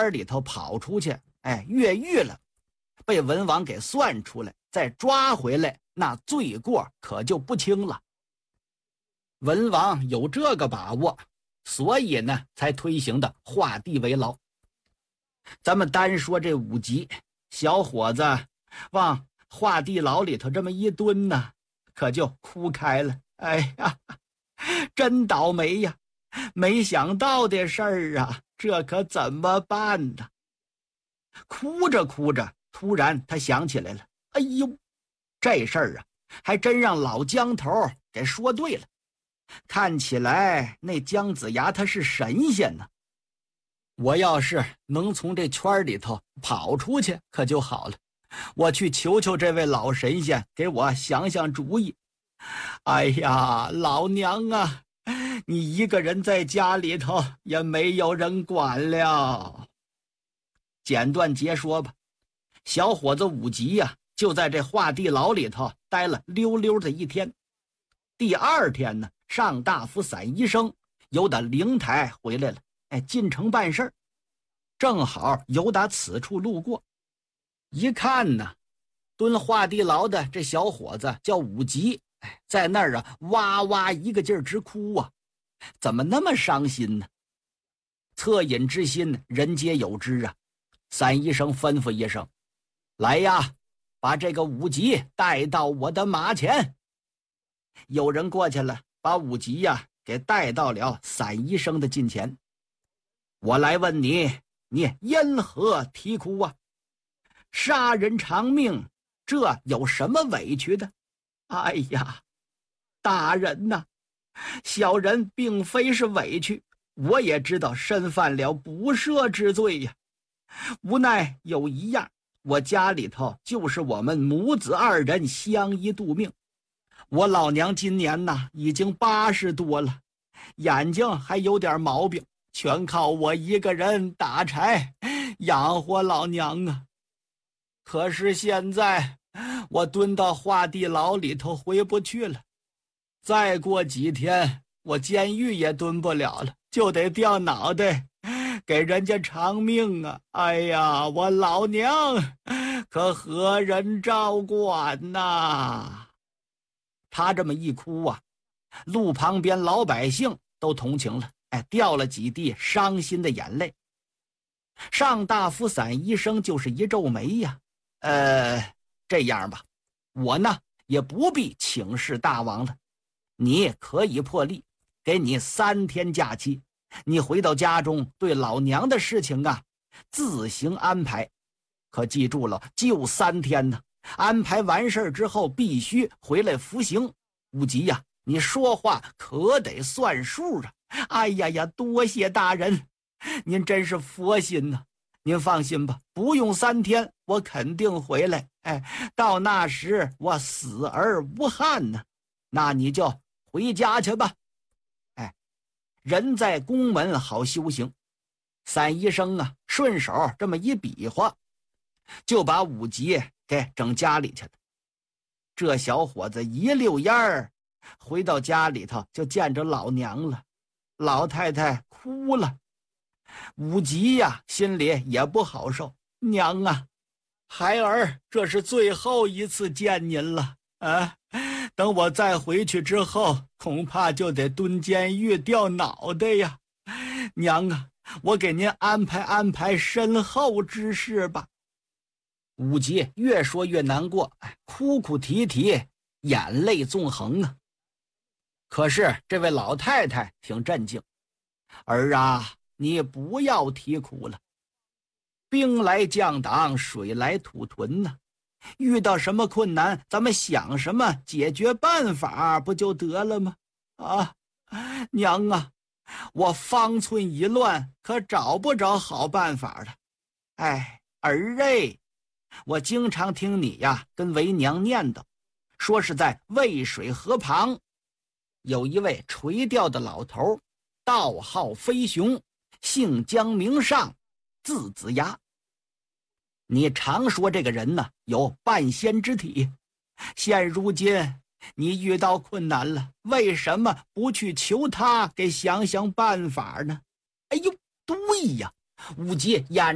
圈里头跑出去，越狱了，被文王给算出来，再抓回来，那罪过可就不轻了。文王有这个把握，所以呢才推行的画地为牢。咱们单说这5集，小伙子往画地牢里头这么一蹲呢，可就哭开了。哎呀，真倒霉呀，没想到的事儿啊，这可怎么办呢？哭着哭着，突然他想起来了，哎呦，这事儿啊还真让老姜头给说对了。看起来那姜子牙他是神仙呢，我要是能从这圈里头跑出去可就好了，我去求求这位老神仙给我想想主意。哎呀，老娘啊，你一个人在家里头也没有人管了。简短截说吧，小伙子5集呀，就在这画地牢里头待了溜溜的一天。第2天呢，上大夫散医生由打灵台回来了，进城办事儿，正好由打此处路过，一看呢，蹲画地牢的这小伙子叫5集，在那儿啊哇哇一个劲儿直哭啊，怎么那么伤心呢？恻隐之心人皆有之啊。散医生吩咐一声，来呀，把这个5集带到我的马前。有人过去了，把5集呀给带到了散医生的近前。我来问你，你因何啼哭啊？杀人偿命，这有什么委屈的？哎呀，大人呐，小人并非是委屈，我也知道身犯了不赦之罪呀。无奈有一样，我家里头就是我们母子2人相依度命。我老娘今年呐已经80多了，眼睛还有点毛病，全靠我一个人打柴养活老娘啊。可是现在我蹲到画地牢里头回不去了，再过几天我监狱也蹲不了了，就得掉脑袋给人家偿命啊！哎呀，我老娘可何人照管呐？他这么一哭啊，路旁边老百姓都同情了，掉了几滴伤心的眼泪。上大夫散医生就是一皱眉呀，这样吧，我呢也不必请示大王了，你可以破例，给你3天假期，你回到家中对老娘的事情啊自行安排。可记住了，就3天呢，安排完事之后必须回来服刑。5集呀，你说话可得算数啊！哎呀呀，多谢大人，您真是佛心呐！您放心吧，不用3天，我肯定回来。到那时我死而无憾呢。那你就回家去吧。人在宫门好修行。散医生啊，顺手这么一比划，就把5集给整家里去了。这小伙子一溜烟儿回到家里头，就见着老娘了。老太太哭了，5集呀，心里也不好受。娘啊，孩儿这是最后一次见您了啊！等我再回去之后，恐怕就得蹲监狱掉脑袋呀。娘啊，我给您安排安排身后之事吧。5集越说越难过，哭哭啼啼，眼泪纵横啊。可是这位老太太挺镇静，儿啊，你不要啼哭了。兵来将挡，水来土屯呢。遇到什么困难，咱们想什么解决办法不就得了吗？啊，娘啊，我方寸已乱，可找不着好办法了。儿哎，我经常听你呀跟为娘念叨，说是在渭水河旁有一位垂钓的老头，道号飞熊，姓姜名尚，字子牙。你常说这个人呢有半仙之体，现如今你遇到困难了，为什么不去求他给想想办法呢？哎呦，对呀，5集眼